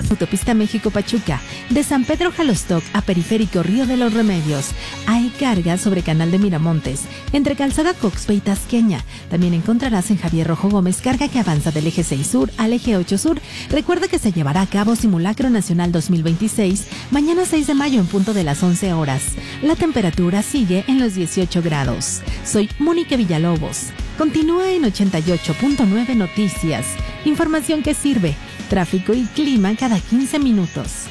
Autopista México-Pachuca, de San Pedro Jalostoc a Periférico Río de los Remedios. Hay carga sobre Canal de Miramontes, entre Calzada Coxpe y Tasqueña. También encontrarás en Javier Rojo Gómez carga que avanza del eje 6 Sur al eje 8 Sur. Recuerda que se llevará a cabo Simulacro Nacional 2026 mañana 6 de mayo en punto de las 11 horas. La temperatura sigue en los 18 grados. Soy Mónica Villalobos. Continúa en 88.9 Noticias. Información que sirve. Tráfico y clima cada 15 minutos.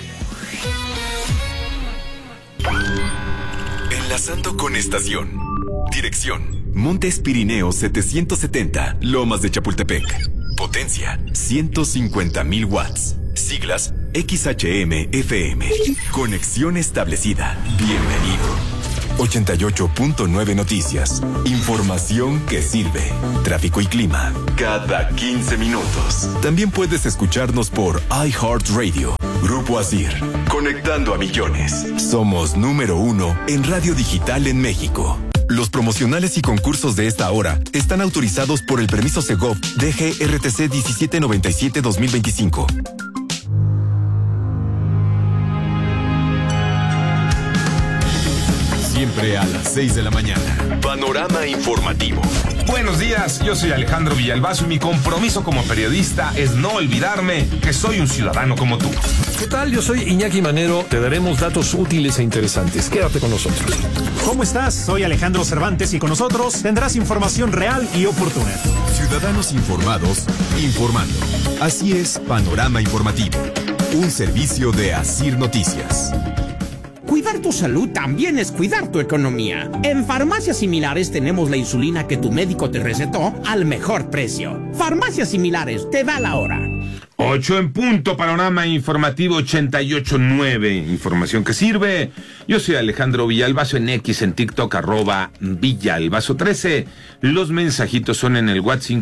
Enlazando con estación. Dirección: Montes Pirineos 770, Lomas de Chapultepec. Potencia: 150,000 watts. Siglas: XHM-FM. Conexión establecida. Bienvenido. 88.9 Noticias. Información que sirve. Tráfico y clima cada 15 minutos. También puedes escucharnos por iHeartRadio. Grupo Asir. Conectando a millones. Somos número 1 en radio digital en México. Los promocionales y concursos de esta hora están autorizados por el permiso Segov DGRTC 1797-2025. Siempre a las 6 de la mañana. Panorama informativo. Buenos días, yo soy Alejandro Villalbazo y mi compromiso como periodista es no olvidarme que soy un ciudadano como tú. ¿Qué tal? Yo soy Iñaki Manero. Te daremos datos útiles e interesantes. Quédate con nosotros. ¿Cómo estás? Soy Alejandro Cervantes y con nosotros tendrás información real y oportuna. Ciudadanos informados, informando. Así es, Panorama Informativo. Un servicio de Asir Noticias. Cuidar tu salud también es cuidar tu economía. En Farmacias Similares tenemos la insulina que tu médico te recetó al mejor precio. Farmacias Similares, te da la hora. 8 en punto, Panorama Informativo 88.9. Información que sirve. Yo soy Alejandro Villalbazo en X, en TikTok, @Villalbazo13. Los mensajitos son en el WhatsApp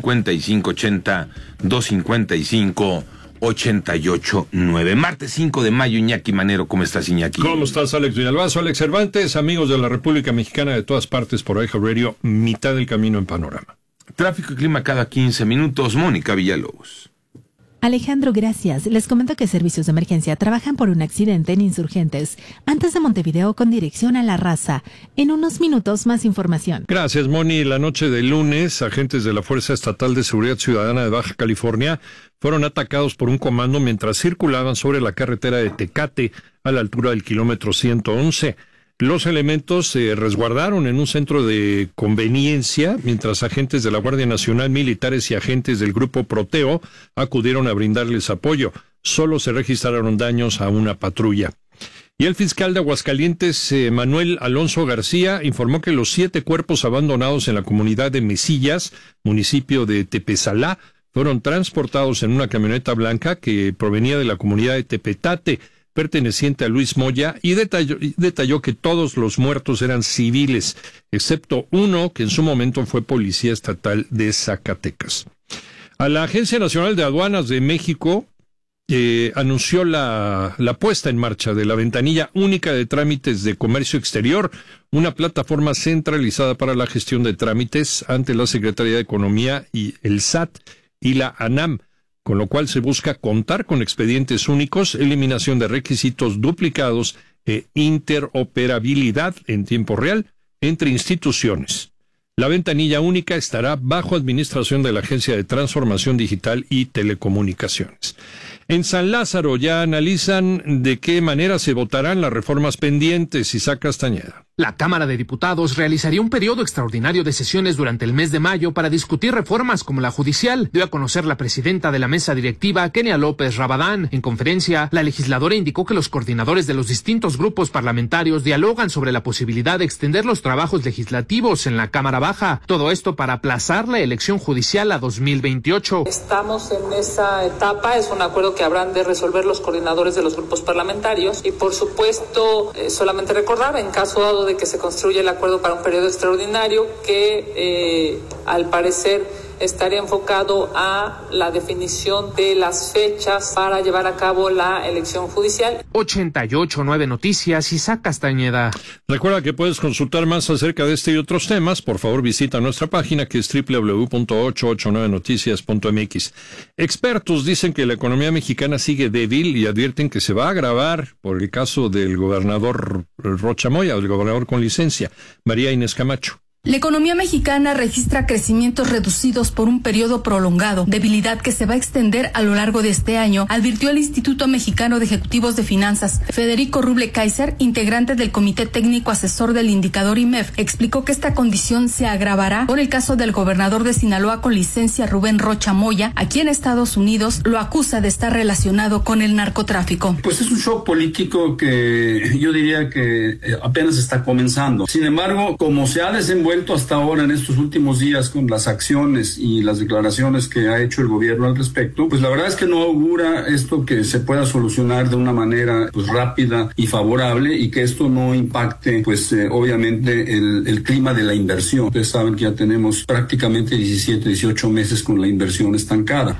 5580-255-88.9. Martes 5 de mayo, Iñaki Manero. ¿Cómo estás, Iñaki? ¿Cómo estás, Alex Villalbazo? Alex Cervantes, amigos de la República Mexicana de todas partes por iHeartRadio, mitad del camino en Panorama. Tráfico y clima cada 15 minutos. Mónica Villalobos. Alejandro, gracias. Les comento que servicios de emergencia trabajan por un accidente en Insurgentes, antes de Montevideo con dirección a La Raza. En unos minutos, más información. Gracias, Moni. La noche del lunes, agentes de la Fuerza Estatal de Seguridad Ciudadana de Baja California fueron atacados por un comando mientras circulaban sobre la carretera de Tecate a la altura del kilómetro 111. Los elementos se resguardaron en un centro de conveniencia, mientras agentes de la Guardia Nacional, militares y agentes del Grupo Proteo acudieron a brindarles apoyo. Solo se registraron daños a una patrulla. Y el fiscal de Aguascalientes, Manuel Alonso García, informó que los 7 cuerpos abandonados en la comunidad de Mesillas, municipio de Tepesalá, fueron transportados en una camioneta blanca que provenía de la comunidad de Tepetate, perteneciente a Luis Moya, y detalló que todos los muertos eran civiles, excepto uno que en su momento fue policía estatal de Zacatecas. A la Agencia Nacional de Aduanas de México anunció la puesta en marcha de la ventanilla única de trámites de comercio exterior, una plataforma centralizada para la gestión de trámites ante la Secretaría de Economía y el SAT y la ANAM, con lo cual se busca contar con expedientes únicos, eliminación de requisitos duplicados e interoperabilidad en tiempo real entre instituciones. La ventanilla única estará bajo administración de la Agencia de Transformación Digital y Telecomunicaciones. En San Lázaro ya analizan de qué manera se votarán las reformas pendientes. Isaac Castañeda. La Cámara de Diputados realizaría un periodo extraordinario de sesiones durante el mes de mayo para discutir reformas como la judicial, dio a conocer la presidenta de la mesa directiva, Kenia López Rabadán. En conferencia, la legisladora indicó que los coordinadores de los distintos grupos parlamentarios dialogan sobre la posibilidad de extender los trabajos legislativos en la Cámara Baja. Todo esto para aplazar la elección judicial a 2028. Estamos en esa etapa, es un acuerdo que habrán de resolver los coordinadores de los grupos parlamentarios y, por supuesto, solamente recordar, en caso de que se construya el acuerdo para un periodo extraordinario, que al parecer estaría enfocado a la definición de las fechas para llevar a cabo la elección judicial. 88.9 Noticias, Isaac Castañeda. Recuerda que puedes consultar más acerca de este y otros temas. Por favor, visita nuestra página que es www.889noticias.mx. Expertos dicen que la economía mexicana sigue débil y advierten que se va a agravar por el caso del gobernador Rocha Moya, el gobernador con licencia. María Inés Camacho. La economía mexicana registra crecimientos reducidos por un periodo prolongado, debilidad que se va a extender a lo largo de este año, advirtió el Instituto Mexicano de Ejecutivos de Finanzas. Federico Ruble Kaiser, integrante del Comité Técnico Asesor del Indicador IMEF, explicó que esta condición se agravará por el caso del gobernador de Sinaloa con licencia Rubén Rocha Moya, a quien Estados Unidos lo acusa de estar relacionado con el narcotráfico. Pues es un shock político que yo diría que apenas está comenzando. Sin embargo, como se ha desenvuelto hasta ahora en estos últimos días con las acciones y las declaraciones que ha hecho el gobierno al respecto, pues la verdad es que no augura esto que se pueda solucionar de una manera pues rápida y favorable, y que esto no impacte pues obviamente el clima de la inversión. Ustedes saben que ya tenemos prácticamente 18 meses con la inversión estancada.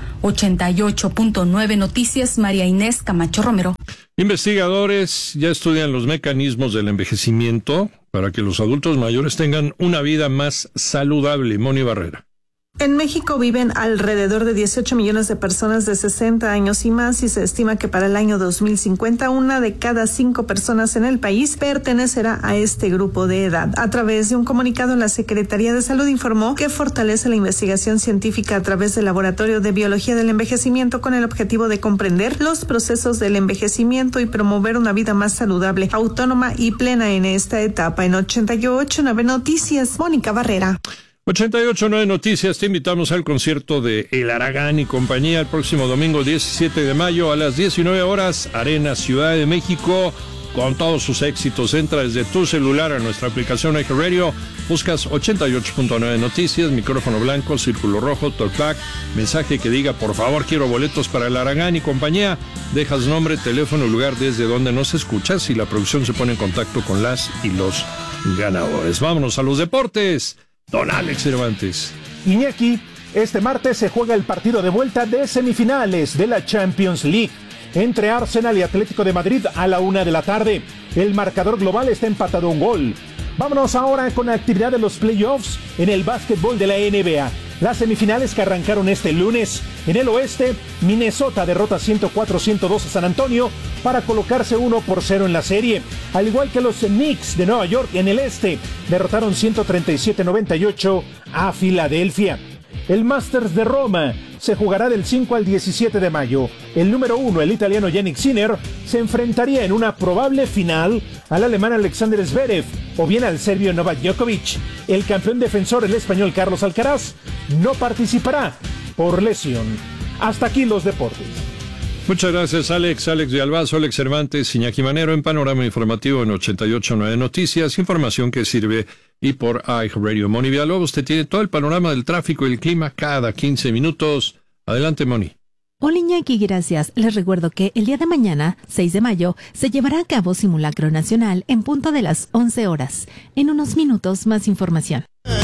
88.9 Noticias, María Inés Camacho Romero. Investigadores ya estudian los mecanismos del envejecimiento para que los adultos mayores tengan una vida más saludable. Moni Barrera. En México viven alrededor de 18 millones de personas de 60 años y más, y se estima que para el año 2050 una de cada 5 personas en el país pertenecerá a este grupo de edad. A través de un comunicado, la Secretaría de Salud informó que fortalece la investigación científica a través del Laboratorio de Biología del Envejecimiento con el objetivo de comprender los procesos del envejecimiento y promover una vida más saludable, autónoma y plena en esta etapa. En 88.9 Noticias, Mónica Barrera. 88.9 Noticias, te invitamos al concierto de El Aragán y compañía el próximo domingo 17 de mayo a las 19 horas, Arena Ciudad de México, con todos sus éxitos. Entra desde tu celular a nuestra aplicación iHeartRadio, buscas 88.9 Noticias, micrófono blanco, círculo rojo, talkback, mensaje que diga por favor quiero boletos para El Aragán y compañía, dejas nombre, teléfono, lugar desde donde nos escuchas y la producción se pone en contacto con las y los ganadores. Vámonos a los deportes. Don Alex Cervantes. Iñaki, este martes se juega el partido de vuelta de semifinales de la Champions League entre Arsenal y Atlético de Madrid a la 1:00 p.m. El marcador global está empatado a 1 gol. Vámonos ahora con la actividad de los playoffs en el básquetbol de la NBA. Las semifinales que arrancaron este lunes. En el oeste, Minnesota derrota 104-102 a San Antonio para colocarse 1-0 en la serie. Al igual que los Knicks de Nueva York en el este, derrotaron 137-98 a Filadelfia. El Masters de Roma se jugará del 5 al 17 de mayo. El número 1, el italiano Jannik Sinner, se enfrentaría en una probable final al alemán Alexander Zverev o bien al serbio Novak Djokovic. El campeón defensor, el español Carlos Alcaraz, no participará por lesión. Hasta aquí los deportes. Muchas gracias, Alex de Albazo, Alex Cervantes, Iñaki Manero en Panorama Informativo en 88.9 Noticias, información que sirve y por iHeartRadio. Moni Villalobos te tiene todo el panorama del tráfico y el clima cada 15 minutos. Adelante, Moni. Hola Iñaki, gracias. Les recuerdo que el día de mañana, 6 de mayo, se llevará a cabo simulacro nacional en punto de las 11 horas. En unos minutos, más información.